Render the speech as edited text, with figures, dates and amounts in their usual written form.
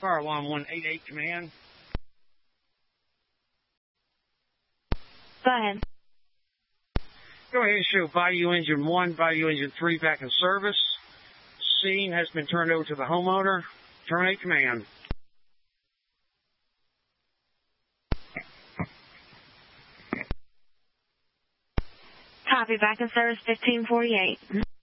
Fire Alarm 188 command. Go ahead. Go ahead and show Bayou Engine 1, Bayou Engine 3 back in service. Scene has been turned over to the homeowner. Terminate command. Copy, back in service 1548.